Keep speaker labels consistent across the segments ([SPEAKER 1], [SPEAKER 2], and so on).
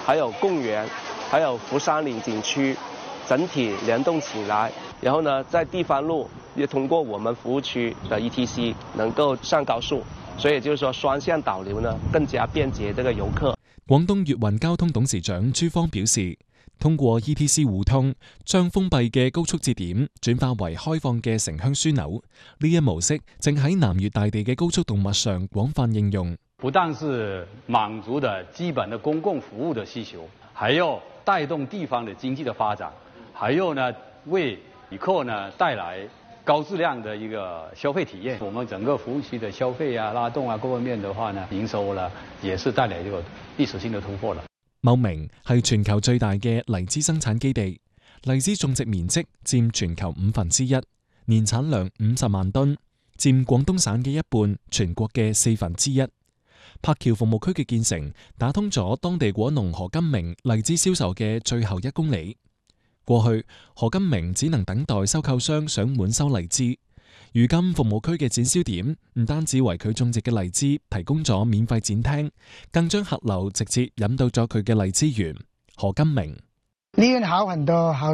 [SPEAKER 1] 還有公園，還有福山陵景區，整體聯動起來。然後呢，在地方路也通過我們服務區的 ETC 能夠上高速，所以就是說雙向導流呢，更加便捷這個遊客。
[SPEAKER 2] 廣東粵運交通董事長朱芳表示，通過 ETC 互通，將封閉嘅高速節點轉化為開放嘅城鄉樞紐，呢一模式正喺南粵大地嘅高速動脈上廣泛應用。
[SPEAKER 3] 不但是滿足的基本的公共服務的需求，還要帶動地方的經濟的發展，還有呢為旅客呢帶來高質量的一個消費體驗。我們整個服務區的消費啊、拉動啊各方面的話呢，營收呢也是帶來這個歷史性的突破了。
[SPEAKER 2] 茂名係全球最大嘅荔枝生產基地，荔枝種植面積佔全球1/5，年產量50萬噸，佔廣東省嘅一半，全國嘅1/4。柏橋服務區嘅建成，打通咗當地果農何金明荔枝銷售嘅最後1公里。過去何金明只能等待收購商上門收荔枝，如今服務區嘅展銷點唔單止為佢種植嘅荔枝提供咗免費展廳，更將客流直接引到咗佢嘅荔枝園。何金明：
[SPEAKER 4] 利潤好很多，好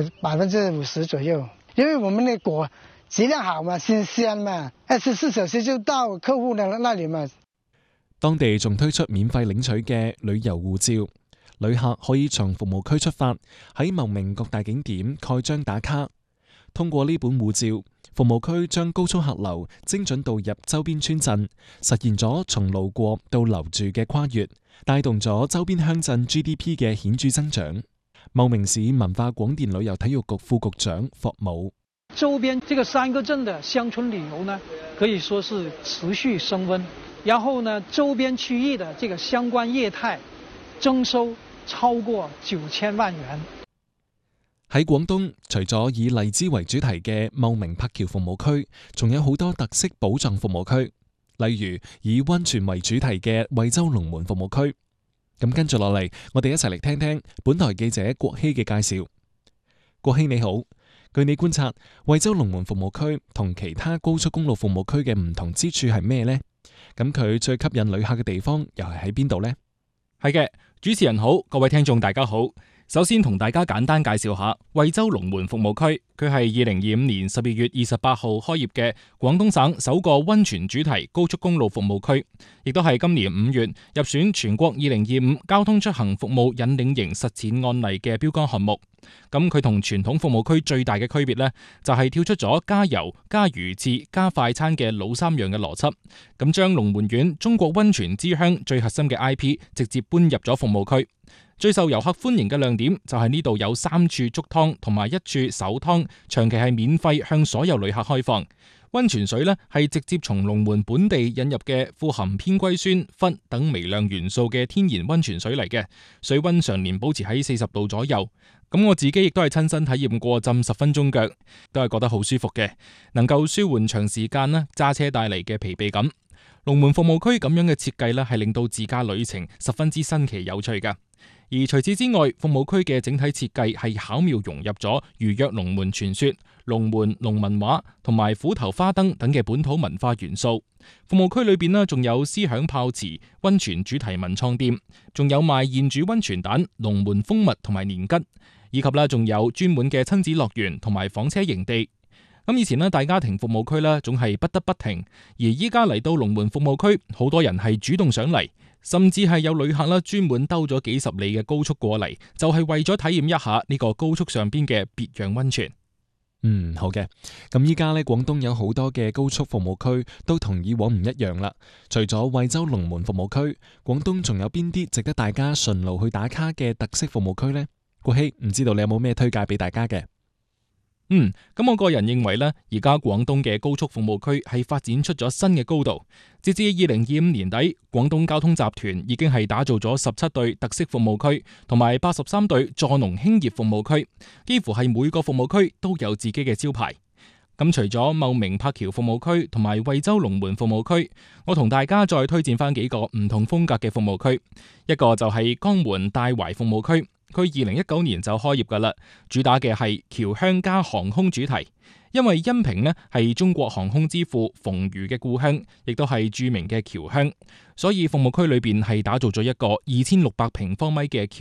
[SPEAKER 4] 50%左右，因為我們的果質量好嘛，新鮮嘛，24小時就到客戶那裡嘛。
[SPEAKER 2] 當地仲推出免費領取嘅旅遊護照。旅客可以從服務區出發，喺茂名各大景點蓋章打卡。通過呢本護照，服務區將高速客流精準導入周邊村鎮，實現咗從路過到留住嘅跨越，帶動咗周邊鄉鎮 GDP 嘅顯著增長。茂名市文化廣電旅遊體育局副局長霍武：
[SPEAKER 5] 周邊這個3個鎮的鄉村旅遊呢，可以說是持續升溫。然後呢，周邊區域的這個相關業態增收超過9000萬元。
[SPEAKER 2] 喺廣東，除咗以荔枝為主題嘅茂名柏橋服務區，仲有好多特色寶藏服務區，例如以溫泉為主題嘅惠州龍門服務區。咁跟住落嚟，我哋一齊嚟聽聽本台記者郭希嘅介紹。郭希你好，據你觀察，惠州龍門服務區同其他高速公路服務區嘅唔同之處係咩呢？咁佢最吸引旅客嘅地方又係喺邊度呢？
[SPEAKER 6] 係嘅，主持人好，各位聽眾大家好。首先同大家簡單介紹下惠州龍門服務區，佢係2025年12月28號開業嘅廣東省首個溫泉主題高速公路服務區，亦都係今年5月入選全國2025交通出行服務引領型實踐案例嘅標杆項目。咁佢同傳統服務區最大嘅區別呢，就係跳出咗加油、加魚翅、加快餐嘅老3樣嘅邏輯，咁將龍門縣中國溫泉之鄉最核心嘅 IP 直接搬入咗服務區。最受遊客歡迎嘅亮點就係呢度有3處竹湯同埋1處手湯，長期係免費向所有旅客開放。溫泉水呢係直接從龍門本地引入嘅富含偏硅酸、氟等微量元素嘅天然溫泉水嚟嘅，水溫常年保持喺40度左右。咁我自己亦都係親身體驗過浸10分鐘腳，都係覺得好舒服嘅，能夠舒緩長時間揸車帶嚟嘅疲憊感。龍門服務區咁樣嘅設計呢，係令到自駕旅程十分之新奇有趣㗎。而除此之外，服務區嘅整體設計係巧妙融入咗如約龍門傳說、龍門農民話同埋虎頭花燈等嘅本土文化元素。服務區裏邊呢，仲有思響泡池、溫泉主題文創店，仲有賣現煮溫泉蛋、龍門蜂蜜同埋年桔，以及仲有專門嘅親子樂園同埋房車營地。咁以前呢，大家停服務區呢，總係不得不停，而依家嚟到龍門服務區，好多人係主動上嚟。甚至係有旅客啦，專門兜咗幾十里嘅高速過嚟，就係為咗體驗一下呢個高速上邊嘅別樣溫泉。
[SPEAKER 2] 好嘅。咁依家呢，廣東有好多嘅高速服務區都同以往唔一樣啦。除咗惠州龍門服務區，廣東仲有邊啲值得大家順路去打卡嘅特色服務區呢？郭希，唔知道你有冇咩推介俾大家嘅？
[SPEAKER 6] 咁我個人認為呢，而家廣東嘅高速服務區係發展出咗新嘅高度。截至2025年底，廣東交通集團已經係打造咗17對特色服務區同埋83對助農興業服務區，幾乎係每個服務區都有自己嘅招牌。咁除咗茂名柏橋服務區同埋惠州龍門服務區，我同大家再推薦翻幾個唔同風格嘅服務區。一個就係江門帶懷服務區。佢2019年就開業噶啦，主打嘅係僑鄉加航空主題，因為恩平呢係中國航空之父馮如嘅故鄉，亦都係著名嘅僑鄉，所以服務區裏邊係打造咗一個2600平方米嘅僑